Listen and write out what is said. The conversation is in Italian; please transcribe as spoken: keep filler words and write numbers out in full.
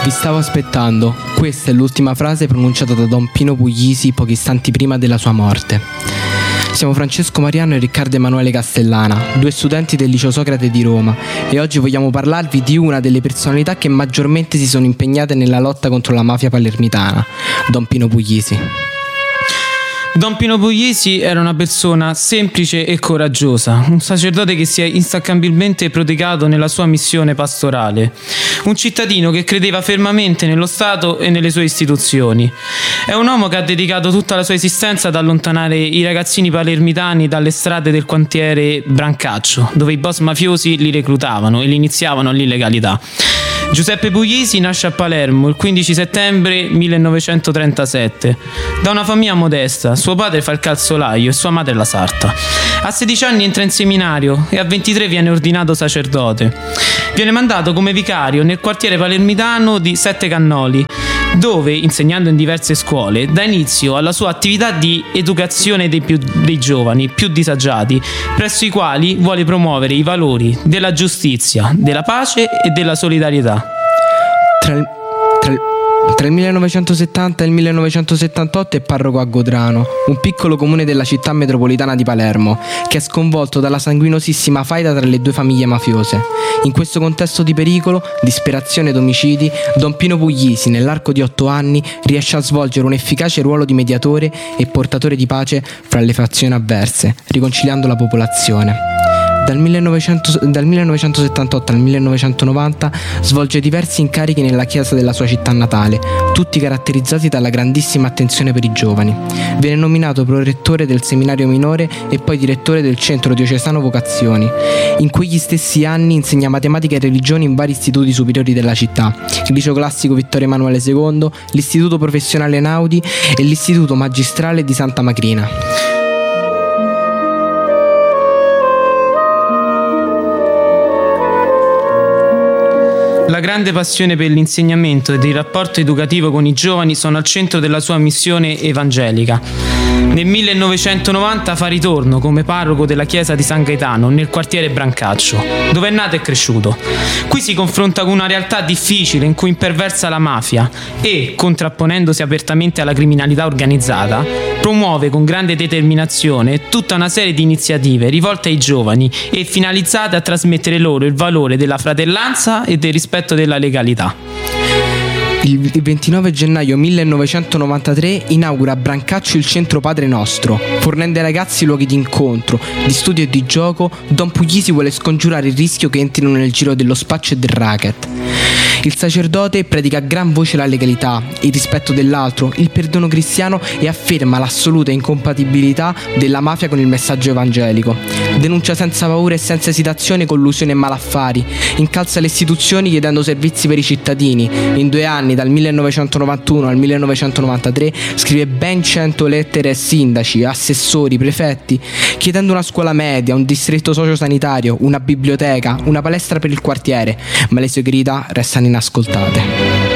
Vi stavo aspettando. Questa è l'ultima frase pronunciata da Don Pino Puglisi pochi istanti prima della sua morte. Siamo Francesco Mariano e Riccardo Emanuele Castellana, due studenti del Liceo Socrate di Roma, e oggi vogliamo parlarvi di una delle personalità che maggiormente si sono impegnate nella lotta contro la mafia palermitana, Don Pino Puglisi. Don Pino Puglisi era una persona semplice e coraggiosa, un sacerdote che si è instancabilmente prodigato nella sua missione pastorale, un cittadino che credeva fermamente nello Stato e nelle sue istituzioni. È un uomo che ha dedicato tutta la sua esistenza ad allontanare i ragazzini palermitani dalle strade del quartiere Brancaccio, dove i boss mafiosi li reclutavano e li iniziavano all'illegalità. Giuseppe Puglisi nasce a Palermo il quindici settembre millenovecentotrentasette da una famiglia modesta. Suo padre fa il calzolaio e sua madre la sarta. A sedici anni entra in seminario e a ventitré viene ordinato sacerdote. Viene mandato come vicario nel quartiere palermitano di Sette Cannoli, dove, insegnando in diverse scuole, dà inizio alla sua attività di educazione dei, più, dei giovani, più disagiati, presso i quali vuole promuovere i valori della giustizia, della pace e della solidarietà. Tra il, tra il, tra il millenovecentosettanta e il millenovecentosettantotto è parroco a Godrano, un piccolo comune della città metropolitana di Palermo, che è sconvolto dalla sanguinosissima faida tra le due famiglie mafiose. In questo contesto di pericolo, disperazione ed omicidi, Don Pino Puglisi, nell'arco di otto anni, riesce a svolgere un efficace ruolo di mediatore e portatore di pace fra le fazioni avverse, riconciliando la popolazione. Dal, millenovecento, dal millenovecentosettantotto al millenovecentonovanta svolge diversi incarichi nella chiesa della sua città natale, tutti caratterizzati dalla grandissima attenzione per i giovani. Viene nominato prorettore del seminario minore e poi direttore del centro diocesano vocazioni. In quegli stessi anni insegna matematica e religione in vari istituti superiori della città, il liceo classico Vittorio Emanuele secondo, l'istituto professionale Naudi e l'istituto magistrale di Santa Macrina. La grande passione per l'insegnamento ed il rapporto educativo con i giovani sono al centro della sua missione evangelica. Nel millenovecentonovanta fa ritorno come parroco della chiesa di San Gaetano nel quartiere Brancaccio, dove è nato e cresciuto. Qui si confronta con una realtà difficile in cui imperversa la mafia e, contrapponendosi apertamente alla criminalità organizzata, promuove con grande determinazione tutta una serie di iniziative rivolte ai giovani e finalizzate a trasmettere loro il valore della fratellanza e del rispetto della legalità. Il ventinove gennaio millenovecentonovantatré inaugura a Brancaccio il centro Padre Nostro. Fornendo ai ragazzi luoghi di incontro, di studio e di gioco, Don Puglisi vuole scongiurare il rischio che entrino nel giro dello spaccio e del racket. Il sacerdote predica a gran voce la legalità, il rispetto dell'altro, il perdono cristiano e afferma l'assoluta incompatibilità della mafia con il messaggio evangelico. Denuncia senza paura e senza esitazione collusione e malaffari, incalza le istituzioni chiedendo servizi per i cittadini. In due anni, dal millenovecentonovantuno al millenovecentonovantatré, scrive ben cento lettere ai sindaci, assessori, prefetti, chiedendo una scuola media, un distretto sociosanitario, una biblioteca, una palestra per il quartiere, ma le sue grida restano inascoltate.